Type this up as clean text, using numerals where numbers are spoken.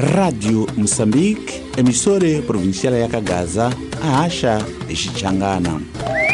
Radio Moçambique, emissora provincial ya Kagaza, a Acha e Xichangana.